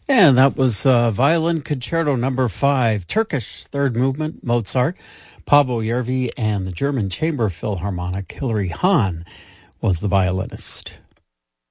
And that was Violin Concerto Number 5, Turkish Third Movement, Mozart, Pavo Järvi, and the German Chamber Philharmonic. Hilary Hahn was the violinist.